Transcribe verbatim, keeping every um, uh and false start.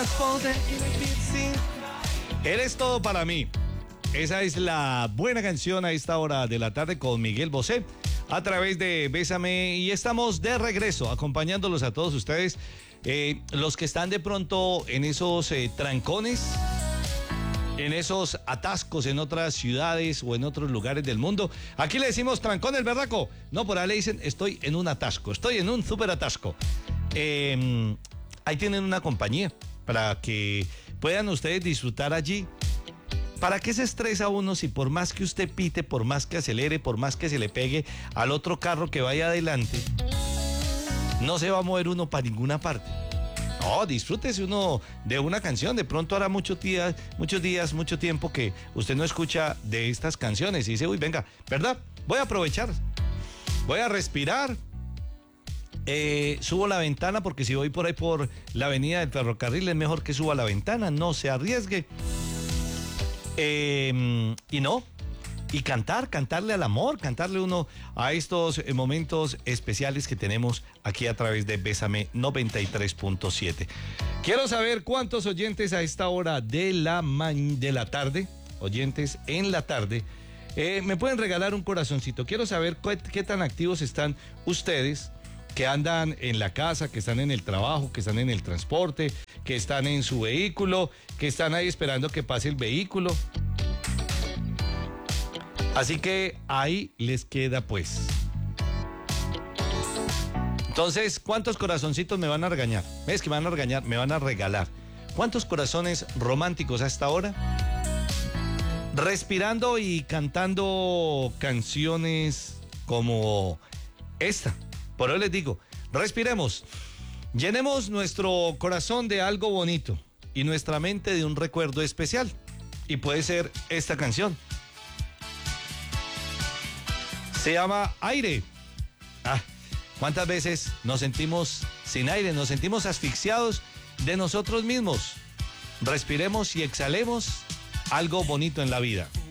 Eres todo para mí. Esa es la buena canción a esta hora de la tarde con Miguel Bosé a través de Bésame, y estamos de regreso acompañándolos a todos ustedes, eh, los que están de pronto en esos eh, trancones, en esos atascos en otras ciudades o en otros lugares del mundo. Aquí le decimos trancón el berraco. No, por ahí le dicen estoy en un atasco, estoy en un súper atasco. Eh, ahí tienen una compañía para que puedan ustedes disfrutar allí. ¿Para qué se estresa uno si por más que usted pite, por más que acelere, por más que se le pegue al otro carro que vaya adelante, no se va a mover uno para ninguna parte? No, disfrútese uno de una canción. De pronto hará muchos días, muchos días, mucho tiempo que usted no escucha de estas canciones y dice, uy, venga, ¿verdad? Voy a aprovechar, voy a respirar. Eh, subo la ventana, porque si voy por ahí por la avenida del ferrocarril es mejor que suba la ventana, no se arriesgue. Eh, y no, y cantar, cantarle al amor, cantarle uno a estos momentos especiales que tenemos aquí a través de Bésame noventa y tres punto siete. Quiero saber cuántos oyentes a esta hora de la, ma- de la tarde, oyentes en la tarde, eh, me pueden regalar un corazoncito. Quiero saber qué, qué tan activos están ustedes, que andan en la casa, que están en el trabajo, que están en el transporte, que están en su vehículo, que están ahí esperando que pase el vehículo. Así que ahí les queda pues. Entonces, ¿cuántos corazoncitos me van a regañar? ¿Ves que me van a regañar? Me van a regalar. ¿Cuántos corazones románticos a esta hora? Respirando y cantando canciones como esta. Por hoy les digo, respiremos, llenemos nuestro corazón de algo bonito y nuestra mente de un recuerdo especial. Y puede ser esta canción. Se llama Aire. Ah, ¿cuántas veces nos sentimos sin aire? Nos sentimos asfixiados de nosotros mismos. Respiremos y exhalemos algo bonito en la vida.